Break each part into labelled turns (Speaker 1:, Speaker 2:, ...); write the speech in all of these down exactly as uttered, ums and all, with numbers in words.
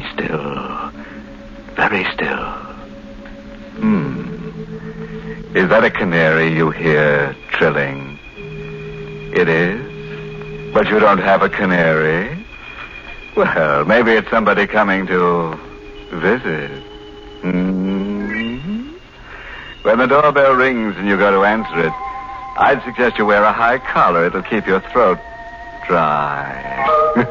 Speaker 1: still. Very still. Hmm. Is that a canary you hear trilling? It is? But you don't have a canary? Well, maybe it's somebody coming to visit. Hmm? When the doorbell rings and you go to answer it, I'd suggest you wear a high collar. It'll keep your throat dry.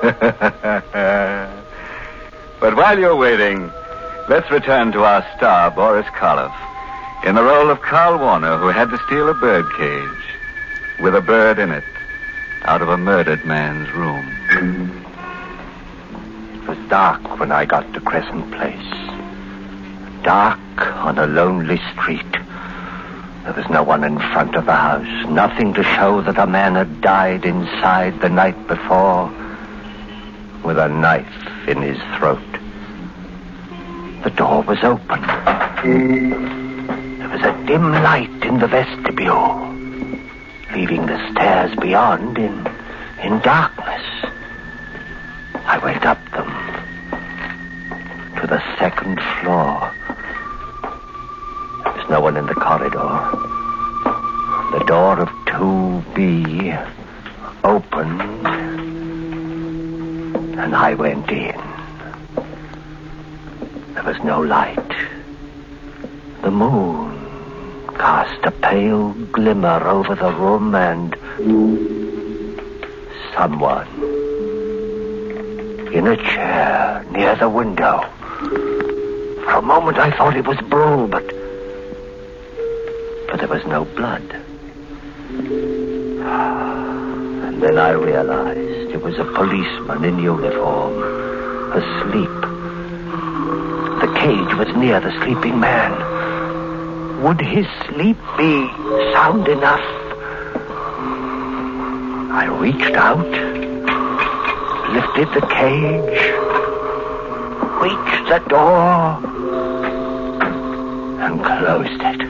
Speaker 1: But while you're waiting, let's return to our star, Boris Karloff, in the role of Carl Warner, who had to steal a bird cage with a bird in it out of a murdered man's room.
Speaker 2: It was dark when I got to Crescent Place. Dark on a lonely street. There was no one in front of the house. Nothing to show that a man had died inside the night before with a knife in his throat. The door was open. There was a dim light in the vestibule, leaving the stairs beyond in, in darkness. I went up them to the second floor. There was no one in the corridor. The door of two B opened, and I went in. There was no light. The moon cast a pale glimmer over the room, and someone in a chair near the window. For a moment I thought it was Brule, but but there was no blood. And then I realized it was a policeman in uniform, asleep. The cage was near the sleeping man. Would his sleep be sound enough? I reached out, lifted the cage, reached the door, and closed it.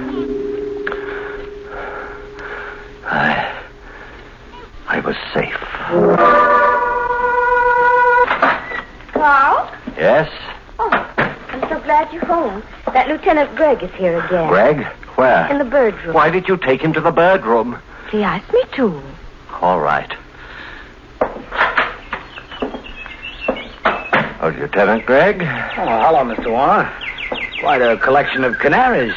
Speaker 2: I... I was safe.
Speaker 3: Carl?
Speaker 2: Yes?
Speaker 3: Oh, I'm so glad you're home. That Lieutenant Gregg is here again.
Speaker 2: Gregg? Where?
Speaker 3: In the bird room.
Speaker 2: Why did you take him to the bird room?
Speaker 3: He asked me to.
Speaker 2: All right. Oh, Lieutenant Gregg?
Speaker 4: Oh, hello, Mister Warner. Quite a collection of canaries.